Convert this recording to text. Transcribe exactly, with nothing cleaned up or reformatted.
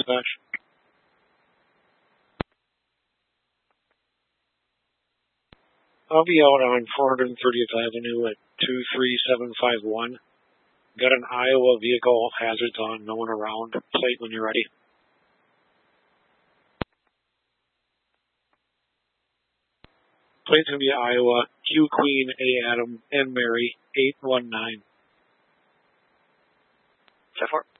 dispatch. I'll be out on four hundred thirtieth Avenue at two three seven five one. Got an Iowa vehicle, hazards on, no one around. Plate when you're ready. Plate's going to be Iowa, Q Queen, A Adam, and Mary, eight one nine. ten four.